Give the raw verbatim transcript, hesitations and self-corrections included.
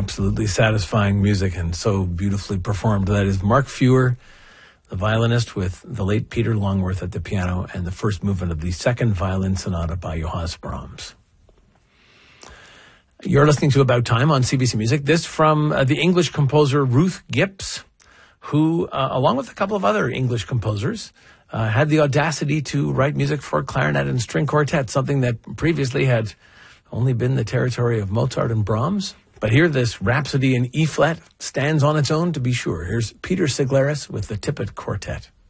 Absolutely satisfying music and so beautifully performed. That is Mark Feuer, the violinist, with the late Peter Longworth at the piano and the first movement of the second violin sonata by Johannes Brahms. You're listening to About Time on C B C Music. This from uh, the English composer Ruth Gips, who, uh, along with a couple of other English composers, uh, had the audacity to write music for clarinet and string quartet, something that previously had only been the territory of Mozart and Brahms. But here, this Rhapsody in E-flat stands on its own, to be sure. Here's Peter Siglaris with the Tippett Quartet.